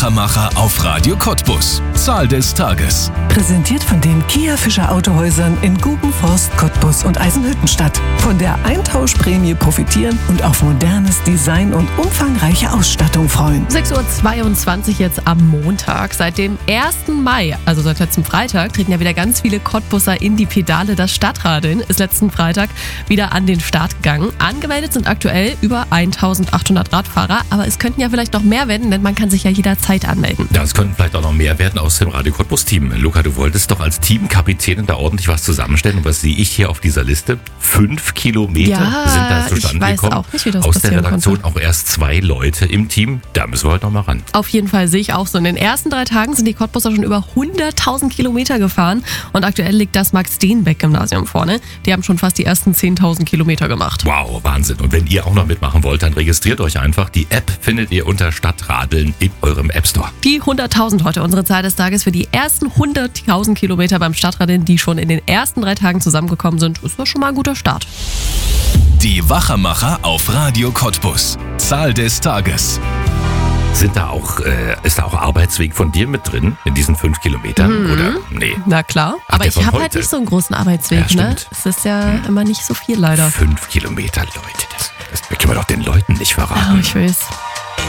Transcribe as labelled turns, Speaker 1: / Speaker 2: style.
Speaker 1: Wachermacher auf Radio Cottbus. Zahl des Tages.
Speaker 2: Präsentiert von den Kia Fischer Autohäusern in Gubenforst, Cottbus und Eisenhüttenstadt. Von der Eintauschprämie profitieren und auf modernes Design und umfangreiche Ausstattung freuen.
Speaker 3: 6:22 Uhr jetzt am Montag. Seit dem 1. Mai, also seit letzten Freitag, treten ja wieder ganz viele Cottbusser in die Pedale. Das Stadtradeln ist letzten Freitag wieder an den Start gegangen. Angemeldet sind aktuell über 1800 Radfahrer, aber es könnten ja vielleicht noch mehr werden, denn man kann sich ja jederzeit anmelden.
Speaker 4: Ja, es könnten vielleicht auch noch mehr werden aus dem Radio Cottbus-Team. Luca, du wolltest doch als Teamkapitänin da ordentlich was zusammenstellen. Und was sehe ich hier auf dieser Liste? 5 Kilometer sind da zustande gekommen.
Speaker 3: Auch nicht, wie das
Speaker 4: aus der Redaktion
Speaker 3: konnte.
Speaker 4: auch erst 2 Leute im Team. Da müssen wir heute noch mal ran.
Speaker 3: Auf jeden Fall sehe ich auch so. In den ersten 3 Tagen sind die Cottbusser schon über 100.000 Kilometer gefahren. Und aktuell liegt das Max-Steenbeck-Gymnasium vorne. Die haben schon fast die ersten 10.000 Kilometer gemacht.
Speaker 4: Wow, Wahnsinn. Und wenn ihr auch noch mitmachen wollt, dann registriert euch einfach. Die App findet ihr unter Stadtradeln in eurem App Store.
Speaker 3: Die 100.000 heute unsere Zahl des Tages für die ersten 100.000 Kilometer beim Stadtradeln, die schon in den ersten 3 Tagen zusammengekommen sind. Ist das schon mal ein guter Start.
Speaker 1: Die Wachermacher auf Radio Cottbus. Zahl des Tages.
Speaker 4: Ist da auch Arbeitsweg von dir mit drin in diesen 5 Kilometern? Oder? Nee.
Speaker 3: Na klar.
Speaker 4: Ach,
Speaker 3: aber
Speaker 4: der
Speaker 3: ich
Speaker 4: von
Speaker 3: habe halt
Speaker 4: heute.
Speaker 3: nicht so einen großen Arbeitsweg,
Speaker 4: Ja,
Speaker 3: ne?
Speaker 4: stimmt.
Speaker 3: Es ist ja immer nicht so viel leider.
Speaker 4: 5 Kilometer, Leute. Das können wir doch den Leuten nicht verraten.
Speaker 3: Oh, ich weiß.